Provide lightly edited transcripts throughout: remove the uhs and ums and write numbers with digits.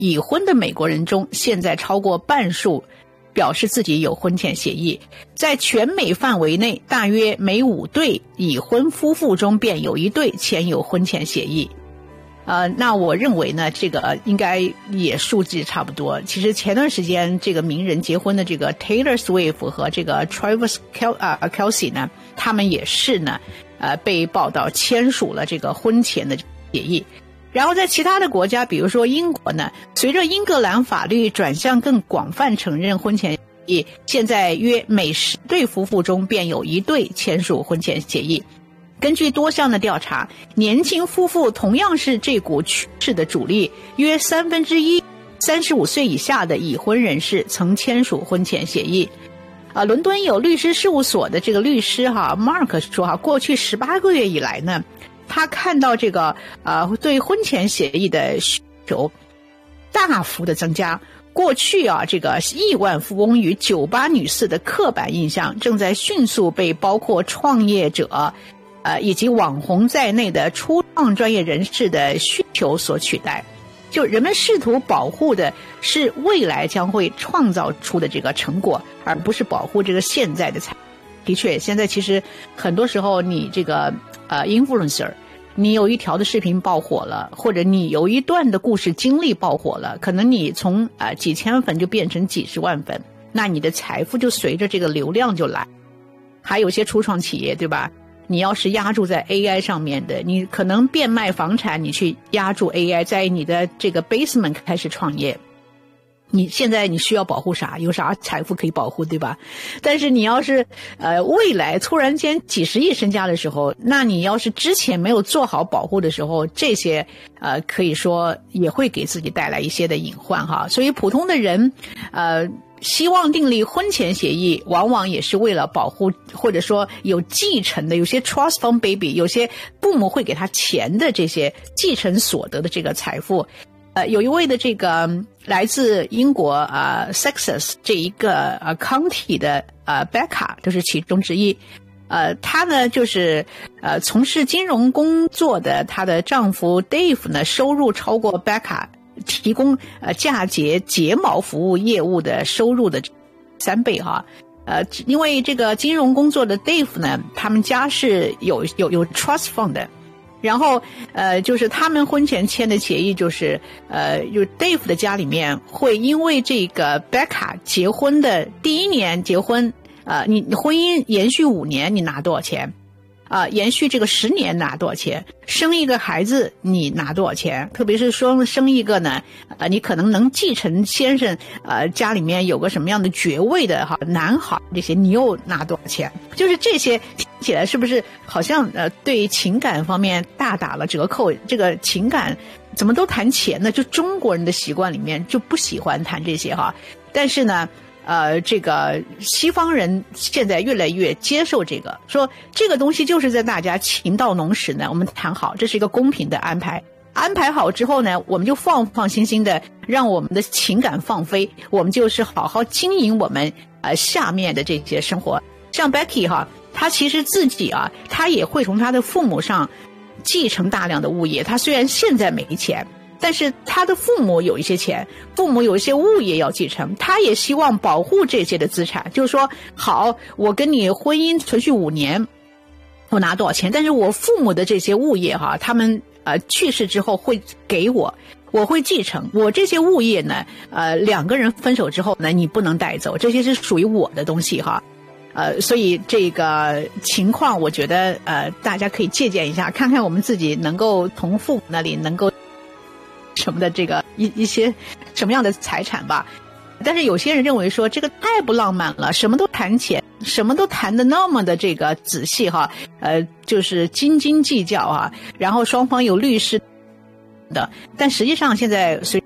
已婚的美国人中，现在超过半数表示自己有婚前协议。在全美范围内，大约每5对已婚夫妇中便有1对签有婚前协议。那我认为呢，这个应该也数字差不多。其实前段时间这个名人结婚的这个 Taylor Swift 和这个 Travis Kelce 呢，他们也是呢被报道签署了这个婚前的协议。然后在其他的国家，比如说英国呢，随着英格兰法律转向更广泛承认婚前协议，现在约每10对夫妇中便有1对签署婚前协议。根据多项的调查，年轻夫妇同样是这股趋势的主力，约1/3 35岁以下的已婚人士曾签署婚前协议。伦敦有律师事务所的这个律师Mark 说过去18个月以来呢，他看到这个对婚前协议的需求大幅的增加。过去这个亿万富翁与酒吧女士的刻板印象正在迅速被包括创业者以及网红在内的初创专业人士的需求所取代。就人们试图保护的是未来将会创造出的这个成果，而不是保护这个现在的财。的确，现在其实很多时候你这个influencer， 你有一条的视频爆火了，或者你有一段的故事经历爆火了，可能你从几千粉就变成几十万粉，那你的财富就随着这个流量就来。还有些初创企业，对吧？你要是压注在 AI 上面的，你可能变卖房产，你去压注 AI， 在你的这个 basement 开始创业。你现在你需要保护啥？有啥财富可以保护，对吧？但是你要是未来突然间几十亿身家的时候，那你要是之前没有做好保护的时候，这些可以说也会给自己带来一些的隐患哈。所以普通的人希望订立婚前协议，往往也是为了保护，或者说有继承的，有些 trust fund baby， 有些父母会给他钱的这些继承所得的这个财富。有一位的这个来自英国Sussex 这一个county 的Becca 就是其中之一。她呢就是从事金融工作的，她的丈夫 Dave 呢收入超过 Becca 提供嫁接睫毛服务业务的收入的3倍哈。因为这个金融工作的 Dave 呢，他们家是有 trust fund 的。然后就是他们婚前签的协议，就是就 Dave 的家里面会因为这个 Becca 结婚的第1年结婚，你婚姻延续5年你拿多少钱，延续这个10年拿多少钱，生一个孩子你拿多少钱，特别是说生一个呢你可能能继承先生家里面有个什么样的爵位的男孩，这些你又拿多少钱，就是这些听起来是不是好像对情感方面大打了折扣？这个情感怎么都谈钱呢？就中国人的习惯里面就不喜欢谈这些哈。但是呢这个西方人现在越来越接受这个，说这个东西就是在大家情到浓时呢，我们谈好，这是一个公平的安排。安排好之后呢，我们就放心心的让我们的情感放飞，我们就是好好经营我们下面的这些生活。像 Becky 他其实自己他也会从他的父母上继承大量的物业。他虽然现在没钱，但是他的父母有一些钱，父母有一些物业要继承，他也希望保护这些的资产。就是说好，我跟你婚姻存续5年，我拿多少钱，但是我父母的这些物业他们去世之后会给我会继承。我这些物业呢2个人分手之后呢，你不能带走，这些是属于我的东西所以这个情况我觉得大家可以借鉴一下，看看我们自己能够从父母那里能够什么的这个一些什么样的财产吧。但是有些人认为说这个太不浪漫了，什么都谈钱，什么都谈的那么的这个仔细就是斤斤计较然后双方有律师的。但实际上现在随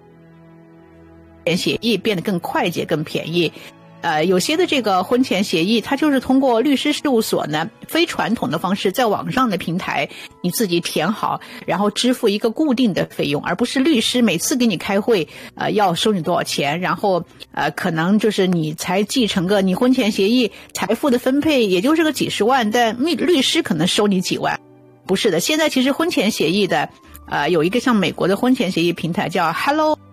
协议变得更快捷更便宜，有些的这个婚前协议它就是通过律师事务所呢非传统的方式，在网上的平台你自己填好，然后支付一个固定的费用，而不是律师每次给你开会要收你多少钱，然后可能就是你才继承个你婚前协议财富的分配也就是个几十万，但律师可能收你几万。不是的，现在其实婚前协议的有一个像美国的婚前协议平台叫 Hello